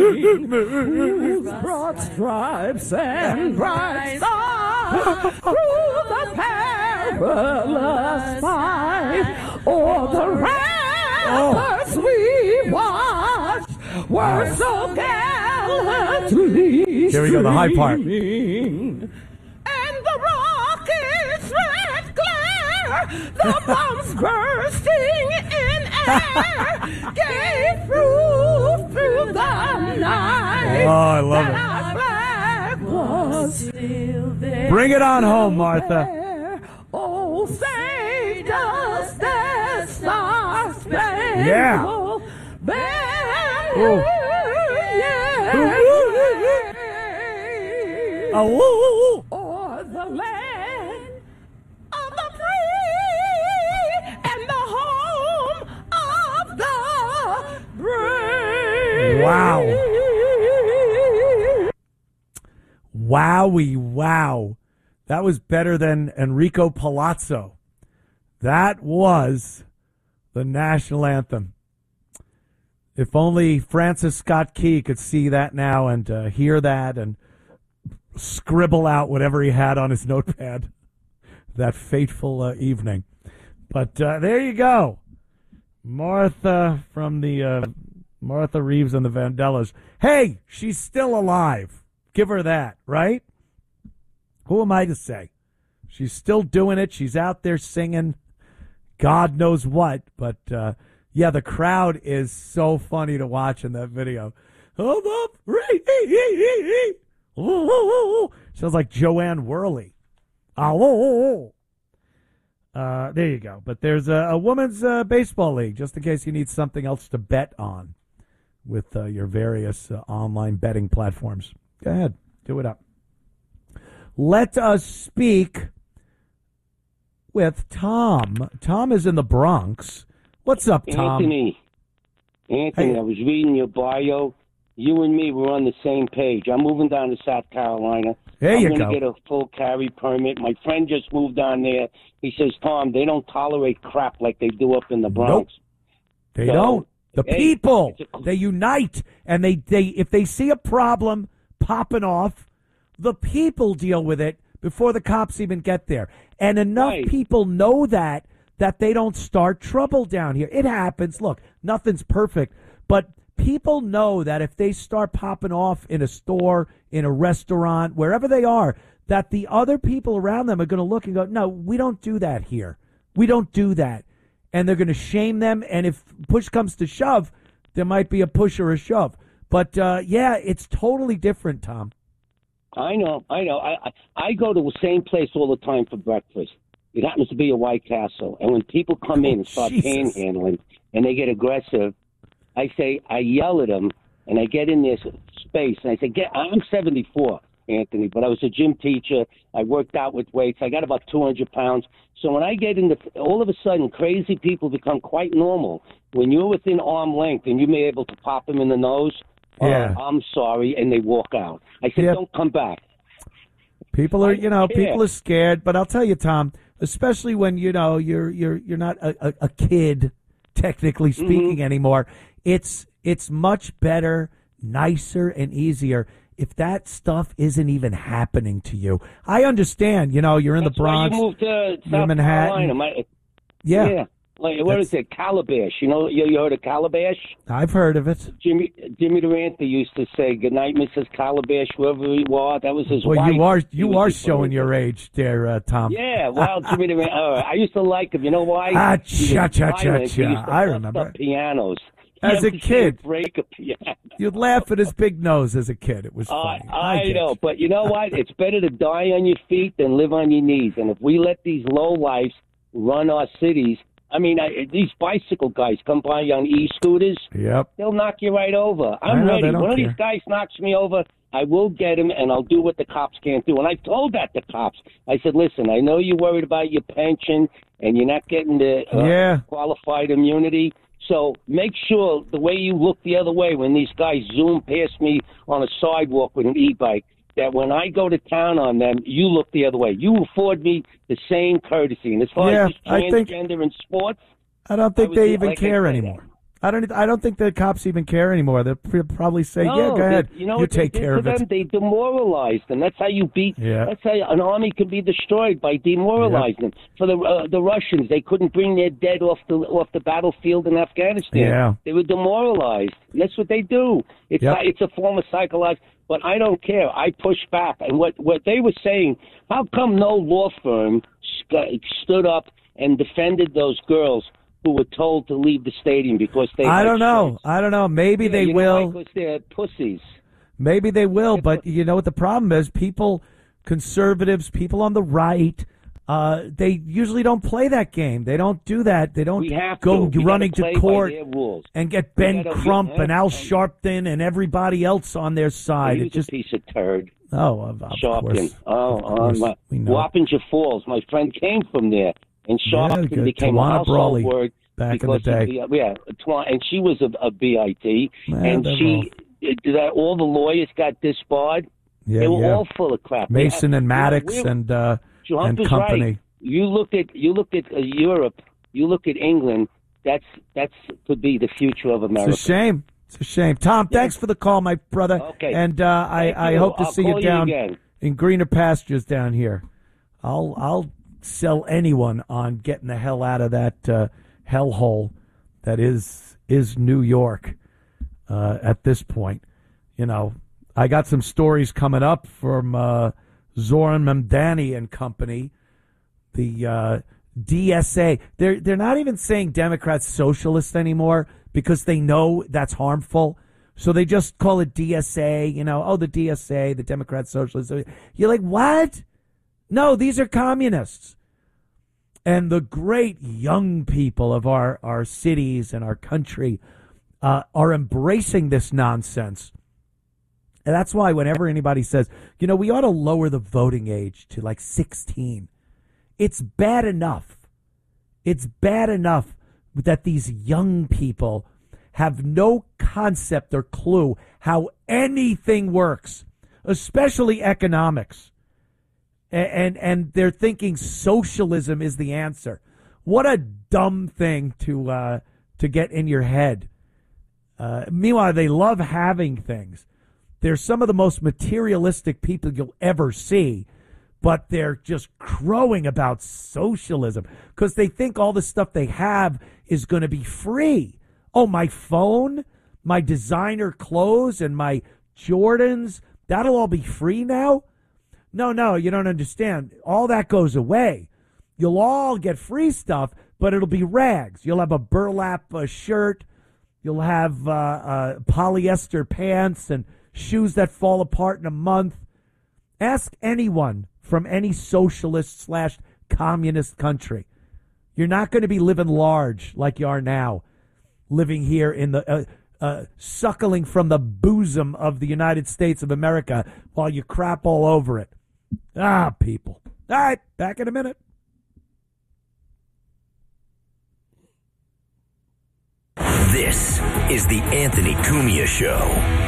whose broad stripes and bright stars through the perilous fight, o'er the ramparts we watched were so gallantly Here we go, the high part. streaming. And the rockets' red glare, the bombs bursting in air, gave proof through the night. Oh, I love that it. our flag was still there. Bring it on home, Martha. Oh, saved us that star-spangled Yeah. banner. Ooh. Yeah. Oh, woo, woo, woo. Or the land of the free and the home of the brave. Wow. Wowie, wow. That was better than Enrico Palazzo. That was the national anthem. If only Francis Scott Key could see that now and hear that and scribble out whatever he had on his notepad that fateful evening. But there you go. Martha from the Martha Reeves and the Vandellas. Hey, she's still alive. Give her that, right? Who am I to say? She's still doing it. She's out there singing God knows what. But, yeah, the crowd is so funny to watch in that video. Sounds like Joanne Worley. There you go. But there's a women's baseball league, just in case you need something else to bet on with your various online betting platforms. Go ahead. Do it up. Let us speak with Tom. Tom is in the Bronx. What's up, Tom? Anthony, Hey. I was reading your bio. You and me were on the same page. I'm moving down to South Carolina. There you I'm go. going to get a full carry permit. My friend just moved down there. He says, Tom, they don't tolerate crap like they do up in the Bronx. They So, don't. The hey, people, it's a- they unite, and they if they see a problem popping off, the people deal with it before the cops even get there. And enough Right. people know that they don't start trouble down here. It happens. Look, nothing's perfect, but people know that if they start popping off in a store, in a restaurant, wherever they are, that the other people around them are going to look and go, no, we don't do that here. We don't do that. And they're going to shame them. And if push comes to shove, there might be a push or a shove. But, yeah, it's totally different, Tom. I know. I go to the same place all the time for breakfast. It happens to be a White Castle. And when people come in and start Jesus. panhandling and they get aggressive, I yell at them, and I get in this space, and I say, I'm 74, Anthony, but I was a gym teacher. I worked out with weights. I got about 200 pounds. So when I get into, all of a sudden, crazy people become quite normal. When you're within arm length and you may be able to pop them in the nose, Yeah. I'm sorry, and they walk out. I said, Yep. don't come back. People are, Yeah. people are scared. But I'll tell you, Tom, especially when you're not a kid, technically speaking, anymore. It's much better, nicer, and easier if that stuff isn't even happening to you. I understand. You're in That's the Bronx. why you moved to you're South Manhattan. Carolina. Yeah, Like, what is it? Calabash. You heard of Calabash? I've heard of it. Jimmy Durante used to say, "Good night, Mrs. Calabash," whoever he was. That was his Well, wife. you are showing your age there, Tom. Yeah, well, Jimmy Durante. I used to like him. You know why? Ah, He was cha. violent. He used to I bust remember. up pianos. As He a never kid. break a piano. You'd laugh at his big nose as a kid. It was funny. I get know, you. but you know what? It's better to die on your feet than live on your knees. And if we let these low lives run our cities, I mean, these bicycle guys come by on e-scooters. Yep. They'll knock you right over. I'm know, ready. they don't One of care. these guys knocks me over, I will get him, and I'll do what the cops can't do. And I told that to cops. I said, listen, I know you're worried about your pension, and you're not getting the qualified immunity. So make sure the way you look the other way when these guys zoom past me on a sidewalk with an e-bike, that when I go to town on them, you look the other way. You afford me the same courtesy. And as far as this I think- transgender in sports, I don't think was they the- even like I care said, anymore. I don't think the cops even care anymore. They'll probably say, "Yeah, go ahead. You take care of it." They demoralized them. That's how you beat. Yeah. That's how an army can be destroyed, by demoralizing them. For the Russians, they couldn't bring their dead off the battlefield in Afghanistan. Yeah. They were demoralized. And that's what they do. It's a form of psychological. But I don't care. I push back. And what they were saying, how come no law firm stood up and defended those girls who were told to leave the stadium because they... I don't know. Maybe they will. Because they're pussies. Maybe they will, but you know what the problem is? Conservatives, people on the right, they usually don't play that game. They don't do that. They don't go running to court and get Ben Crump and Al Sharpton and everybody else on their side. He's just a piece of turd. Oh, of Sharpton. Course. Wappinger Falls. My friend came from there. And Sharpton became a household word back in the day. And she was a BIT. And all the lawyers got disbarred. Yeah, they were all full of crap. Mason and Maddox and company. Right. You look at Europe. You look at England. That's could be the future of America. It's a shame. Tom, thanks for the call, my brother. Okay. And I hope to see you down in greener pastures down here. I'll sell anyone on getting the hell out of that hellhole that is New York at this point. You know, I got some stories coming up from Zoran Mamdani and company. The DSA, they're not even saying Democrats socialist anymore because they know that's harmful. So they just call it DSA, the DSA, the Democrat Socialists. You're like, what? No, these are communists. And the great young people of our cities and our country are embracing this nonsense. And that's why whenever anybody says, we ought to lower the voting age to like 16, it's bad enough. It's bad enough that these young people have no concept or clue how anything works, especially economics. And they're thinking socialism is the answer. What a dumb thing to get in your head. Meanwhile, they love having things. They're some of the most materialistic people you'll ever see, but they're just crowing about socialism because they think all the stuff they have is going to be free. Oh, my phone, my designer clothes, and my Jordans, that'll all be free now? No, you don't understand. All that goes away. You'll all get free stuff, but it'll be rags. You'll have a burlap shirt. You'll have polyester pants and shoes that fall apart in a month. Ask anyone from any socialist/communist country. You're not going to be living large like you are now, living here in the suckling from the bosom of the United States of America while you crap all over it. People. All right, back in a minute. This is the Anthony Cumia Show.